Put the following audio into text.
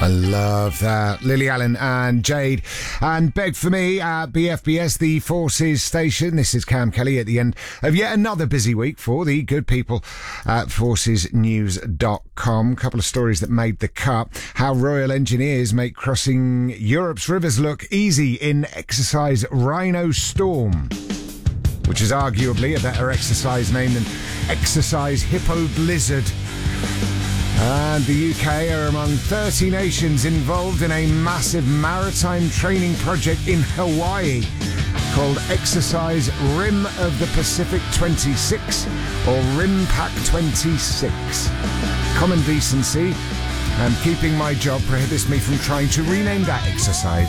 I love that. Lily Allen and Jade. And Beg for Me at BFBS, the Forces station. This is Cam Kelly at the end of yet another busy week for the good people at forcesnews.com. Couple of stories that made the cut. How Royal Engineers make crossing Europe's rivers look easy in exercise Rhino Storm, which is arguably a better exercise name than Exercise Hippo Blizzard. And the UK are among 30 nations involved in a massive maritime training project in Hawaii called Exercise Rim of the Pacific 26 or RIMPAC 26. Common decency and keeping my job prohibits me from trying to rename that exercise